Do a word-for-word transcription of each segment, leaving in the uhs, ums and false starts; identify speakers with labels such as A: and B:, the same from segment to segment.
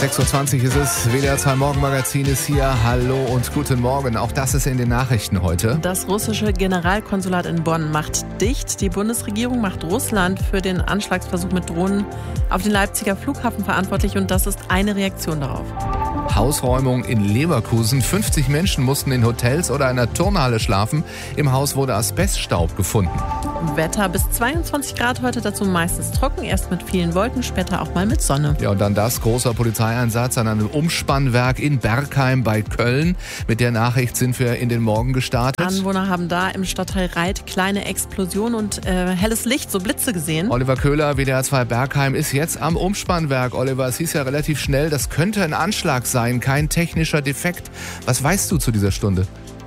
A: sechs Uhr zwanzig ist es, W D R zwei Morgenmagazin ist hier. Hallo und guten Morgen. Auch das ist in den Nachrichten heute.
B: Das russische Generalkonsulat in Bonn macht dicht. Die Bundesregierung macht Russland für den Anschlagsversuch mit Drohnen auf den Leipziger Flughafen verantwortlich und das ist eine Reaktion darauf.
A: Hausräumung in Leverkusen. fünfzig Menschen mussten in Hotels oder einer Turnhalle schlafen. Im Haus wurde Asbeststaub gefunden.
B: Wetter bis zweiundzwanzig Grad heute, dazu meistens trocken, erst mit vielen Wolken, später auch mal mit Sonne.
A: Ja, und dann das, großer Polizeieinsatz an einem Umspannwerk in Bergheim bei Köln. Mit der Nachricht sind wir in den Morgen gestartet.
B: Anwohner haben da im Stadtteil Reit kleine Explosionen und äh, helles Licht, so Blitze gesehen.
A: Oliver Köhler, W D R zwei Bergheim, ist jetzt am Umspannwerk. Oliver, es hieß ja relativ schnell, das könnte ein Anschlag sein, kein technischer Defekt. Was weißt du zu dieser Stunde?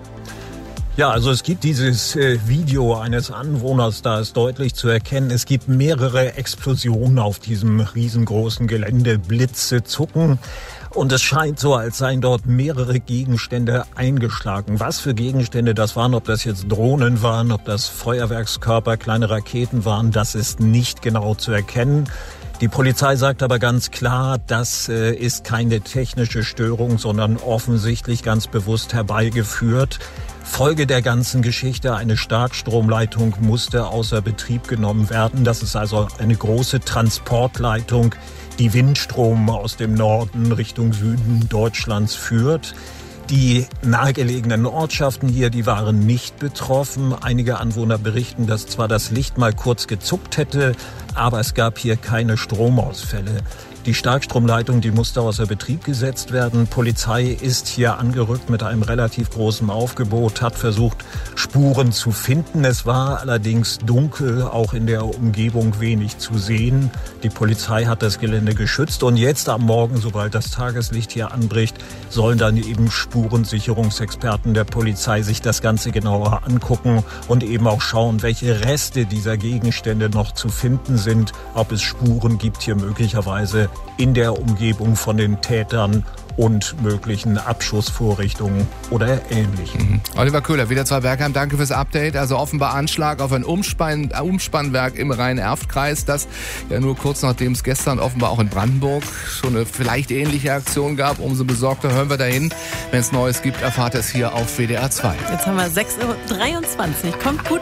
C: Ja, also es gibt dieses äh, Video eines Anwohners, da ist deutlich zu erkennen, es gibt mehrere Explosionen auf diesem riesengroßen Gelände, Blitze zucken und es scheint so, als seien dort mehrere Gegenstände eingeschlagen. Was für Gegenstände das waren, ob das jetzt Drohnen waren, ob das Feuerwerkskörper, kleine Raketen waren, das ist nicht genau zu erkennen. Die Polizei sagt aber ganz klar, das äh, ist keine technische Störung, sondern offensichtlich ganz bewusst herbeigeführt. Folge der ganzen Geschichte, eine Starkstromleitung musste außer Betrieb genommen werden. Das ist also eine große Transportleitung, die Windstrom aus dem Norden Richtung Süden Deutschlands führt. Die nahegelegenen Ortschaften hier, die waren nicht betroffen. Einige Anwohner berichten, dass zwar das Licht mal kurz gezuckt hätte, aber es gab hier keine Stromausfälle. Die Starkstromleitung, die musste außer Betrieb gesetzt werden. Polizei ist hier angerückt mit einem relativ großen Aufgebot, hat versucht, Spuren zu finden. Es war allerdings dunkel, auch in der Umgebung wenig zu sehen. Die Polizei hat das Gelände geschützt und jetzt am Morgen, sobald das Tageslicht hier anbricht, sollen dann eben Spurensicherungsexperten der Polizei sich das Ganze genauer angucken und eben auch schauen, welche Reste dieser Gegenstände noch zu finden sind, ob es Spuren gibt hier möglicherweise in der Umgebung von den Tätern und möglichen Abschussvorrichtungen oder Ähnlichem.
A: Mhm. Oliver Köhler, W D R zwei Bergheim, danke fürs Update. Also offenbar Anschlag auf ein Umspann, Umspannwerk im Rhein-Erft-Kreis, das ja nur kurz nachdem es gestern offenbar auch in Brandenburg schon eine vielleicht ähnliche Aktion gab. Umso besorgter hören wir dahin. Wenn es Neues gibt, erfahrt es hier auf W D R zwei.
B: Jetzt haben wir sechs Uhr dreiundzwanzig. Kommt gut